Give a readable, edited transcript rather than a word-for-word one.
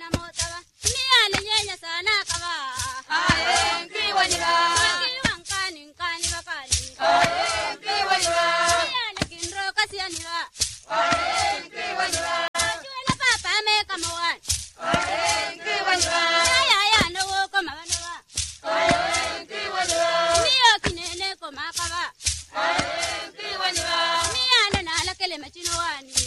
motaba ni ale nyenya sana kaba ae kiwaniba kiwankani nkani bakani ae kiwaniba ni ale kinro kasianiba ae kiwaniba juela papa me kamawan ae kiwaniba ya no ko mabanoba ae kiwaniba ni okinene ko makaba ae kiwaniba ni ale na la kele machinowani